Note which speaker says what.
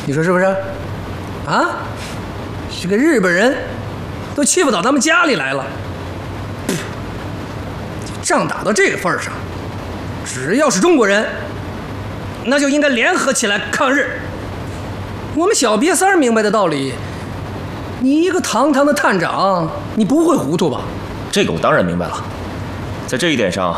Speaker 1: 你说是不是？啊，是个日本人，都欺负到咱们家里来了。仗打到这个份儿上，只要是中国人，那就应该联合起来抗日。我们小瘪三明白的道理，你一个堂堂的探长，你不会糊涂吧？
Speaker 2: 这个我当然明白了，在这一点上，